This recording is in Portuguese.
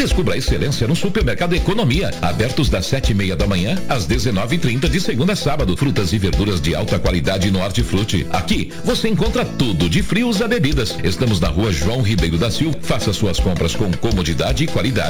Descubra a excelência no Supermercado Economia, abertos das 7:30 da manhã às 19:30 de segunda a sábado. Frutas e verduras de alta qualidade no Hortifruti. Aqui você encontra tudo de frios a bebidas. Estamos na Rua João Ribeiro da Silva. Faça suas compras com comodidade e qualidade